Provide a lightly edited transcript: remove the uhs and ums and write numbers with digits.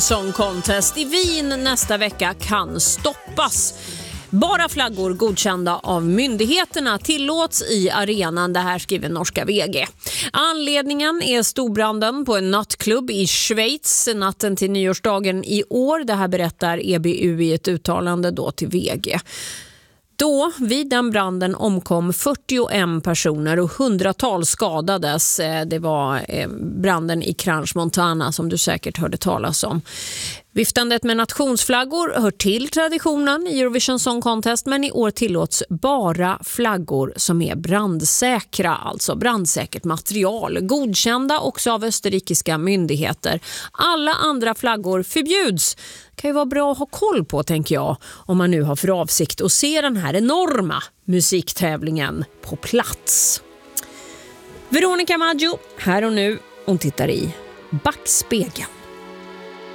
Song Contest i Wien nästa vecka kan stoppas. Bara flaggor godkända av myndigheterna tillåts i arenan, det här skriver norska VG. Anledningen är storbranden på en nattklubb i Schweiz natten till nyårsdagen i år. Det här berättar EBU i ett uttalande då till VG. Då, vid den branden, omkom 41 personer och hundratals skadades. Det var branden i Crans Montana som du säkert hörde talas om. Viftandet med nationsflaggor hör till traditionen i Eurovision Song Contest, men i år tillåts bara flaggor som är brandsäkra, alltså brandsäkert material, godkända också av österrikiska myndigheter. Alla andra flaggor förbjuds. Det kan ju vara bra att ha koll på, tänker jag, om man nu har för avsikt att se den här enorma musiktävlingen på plats. Veronica Maggio, här och nu, hon tittar i backspegeln.